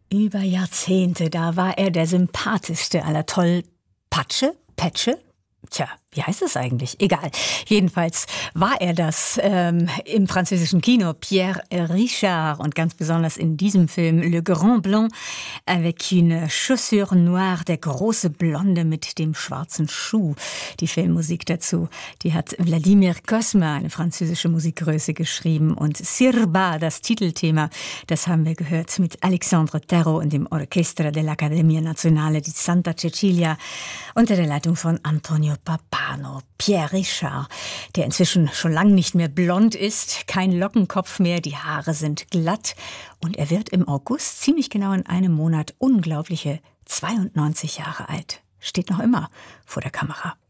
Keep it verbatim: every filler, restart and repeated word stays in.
Über Jahrzehnte, da war er der sympathischste aller Tollpatsche, Petsche. Tja, wie heißt es eigentlich? Egal. Jedenfalls war er das ähm, im französischen Kino, Pierre Richard, und ganz besonders in diesem Film Le Grand Blond avec une chaussure noire, der große Blonde mit dem schwarzen Schuh. Die Filmmusik dazu, die hat Vladimir Cosma, eine französische Musikgröße, geschrieben, und Sirba, das Titelthema, das haben wir gehört mit Alexandre Terro und dem Orchestra dell'Accademia Nazionale di Santa Cecilia unter der Leitung von Antonio Pappano. Pierre Richard, der inzwischen schon lange nicht mehr blond ist, kein Lockenkopf mehr, die Haare sind glatt, und er wird im August, ziemlich genau in einem Monat, unglaubliche zweiundneunzig Jahre alt. Steht noch immer vor der Kamera.